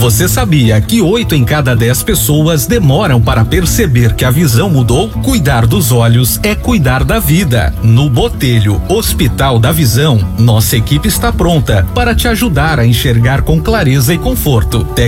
Você sabia que 8 em cada 10 pessoas demoram para perceber que a visão mudou? Cuidar dos olhos é cuidar da vida. No Botelho, Hospital da Visão, nossa equipe está pronta para te ajudar a enxergar com clareza e conforto.